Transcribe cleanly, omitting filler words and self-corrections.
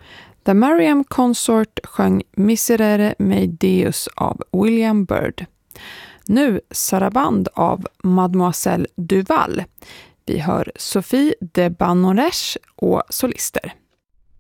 The Mariam Consort sjöng Miserere mei Deus av William Byrd. Nu Saraband av Mademoiselle Duval. Vi hör Sophie de Banonèche och solister.